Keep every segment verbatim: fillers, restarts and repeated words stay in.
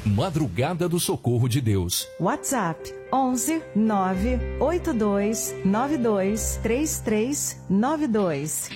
Madrugada do Socorro de Deus. WhatsApp onze nove oito dois nove dois três três nove dois.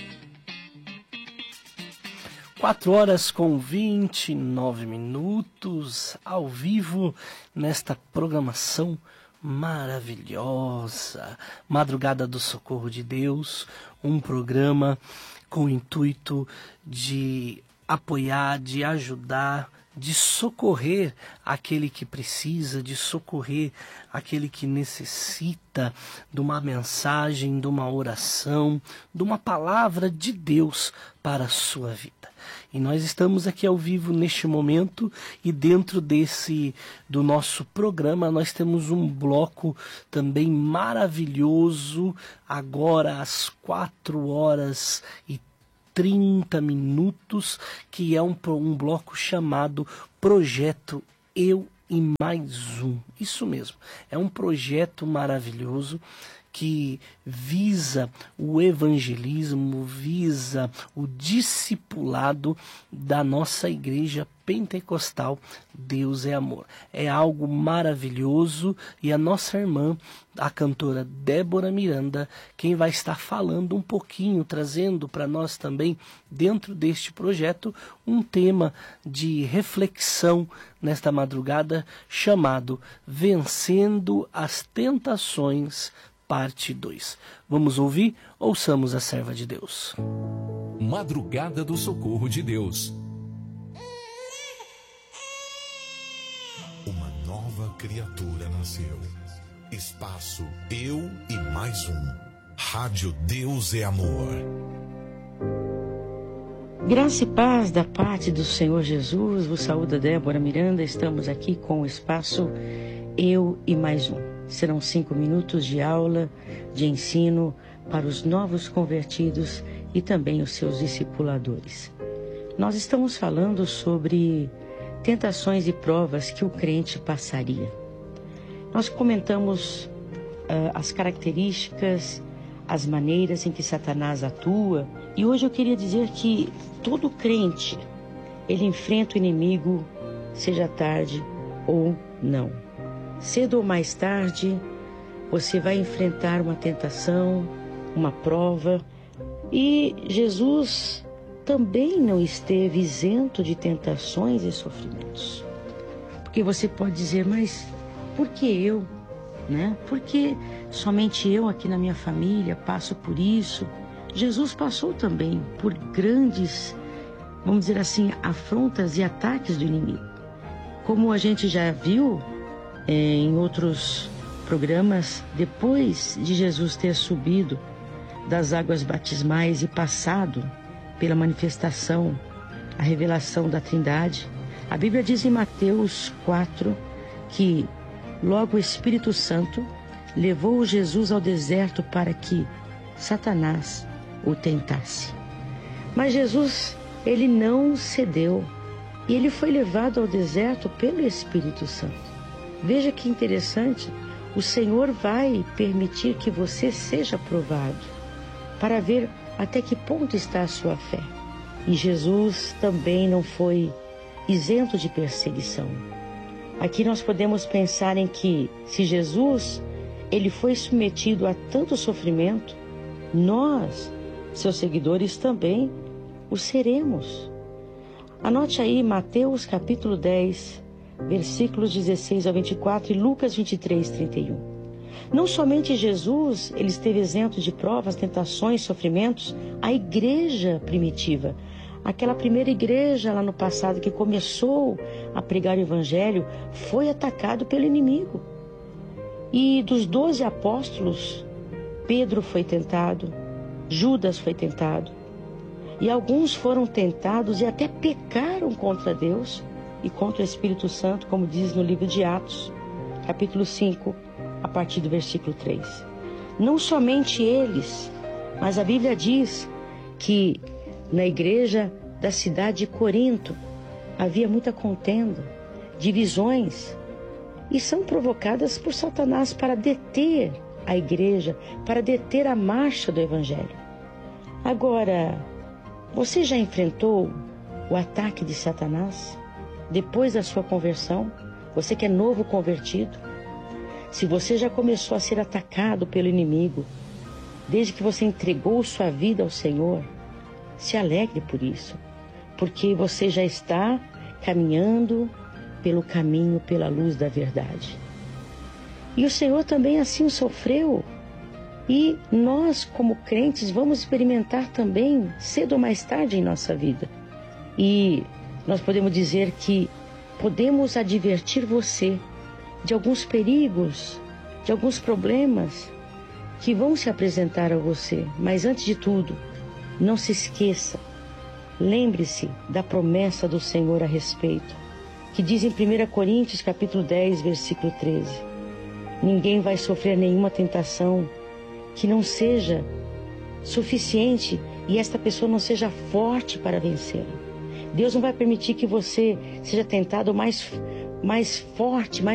Quatro horas com vinte e nove minutos, ao vivo, nesta programação maravilhosa. Madrugada do Socorro de Deus, um programa com o intuito de apoiar, de ajudar, de socorrer aquele que precisa, de socorrer aquele que necessita de uma mensagem, de uma oração, de uma palavra de Deus para a sua vida. E nós estamos aqui ao vivo neste momento, e dentro desse do nosso programa nós temos um bloco também maravilhoso, agora às quatro horas e trinta minutos, que é um, um bloco chamado Projeto Eu e Mais Um. Isso mesmo, é um projeto maravilhoso que visa o evangelismo, visa o discipulado da nossa igreja pentecostal Deus é Amor. É algo maravilhoso, e a nossa irmã, a cantora Débora Miranda, quem vai estar falando um pouquinho, trazendo para nós também, dentro deste projeto, um tema de reflexão nesta madrugada, chamado Vencendo as Tentações, parte dois. Vamos ouvir? Ouçamos a serva de Deus. Madrugada do Socorro de Deus. Uma nova criatura nasceu. Espaço Eu e Mais Um. Rádio Deus é Amor. Graça e paz da parte do Senhor Jesus. Vos saúda Débora Miranda. Estamos aqui com o espaço Eu e Mais Um. Serão cinco minutos de aula, de ensino para os novos convertidos e também os seus discipuladores. Nós estamos falando sobre tentações e provas que o crente passaria. Nós comentamos uh, as características, as maneiras em que Satanás atua, e hoje eu queria dizer que todo crente, ele enfrenta o inimigo, seja tarde ou não. Cedo ou mais tarde, você vai enfrentar uma tentação, uma prova, e Jesus também não esteve isento de tentações e sofrimentos. Porque você pode dizer, mas por que eu? Né? Por que somente eu aqui na minha família passo por isso? Jesus passou também por grandes, vamos dizer assim, afrontas e ataques do inimigo. Como a gente já viu em outros programas, depois de Jesus ter subido das águas batismais e passado pela manifestação, a revelação da Trindade, a Bíblia diz em Mateus quatro que logo o Espírito Santo levou Jesus ao deserto para que Satanás o tentasse. Mas Jesus, ele não cedeu, e ele foi levado ao deserto pelo Espírito Santo. Veja que interessante, o Senhor vai permitir que você seja provado para ver até que ponto está a sua fé. E Jesus também não foi isento de perseguição. Aqui nós podemos pensar em que, se Jesus ele foi submetido a tanto sofrimento, nós, seus seguidores, também o seremos. Anote aí Mateus capítulo dez, versículos dezesseis a vinte e quatro, e Lucas vinte e três, trinta e um. Não somente Jesus ele esteve isento de provas, tentações, sofrimentos, a igreja primitiva, aquela primeira igreja lá no passado que começou a pregar o evangelho, foi atacado pelo inimigo. E dos doze apóstolos, Pedro foi tentado, Judas foi tentado, e alguns foram tentados e até pecaram contra Deus e contra o Espírito Santo, como diz no livro de Atos, capítulo cinco, a partir do versículo três. Não somente eles, mas a Bíblia diz que na igreja da cidade de Corinto havia muita contenda, divisões, e são provocadas por Satanás para deter a igreja, para deter a marcha do evangelho. Agora, você já enfrentou o ataque de Satanás? depois da sua conversão, você que é novo convertido, se você já começou a ser atacado pelo inimigo, desde que você entregou sua vida ao Senhor, se alegre por isso, porque você já está caminhando pelo caminho, pela luz da verdade. E o Senhor também assim sofreu. E nós, como crentes, vamos experimentar também, cedo ou mais tarde em nossa vida. E nós podemos dizer que podemos advertir você de alguns perigos, de alguns problemas que vão se apresentar a você. Mas antes de tudo, não se esqueça, lembre-se da promessa do Senhor a respeito, que diz em primeira Coríntios capítulo dez, versículo treze. Ninguém vai sofrer nenhuma tentação que não seja suficiente e esta pessoa não seja forte para vencê-la. Deus não vai permitir que você seja tentado mais, mais forte, mais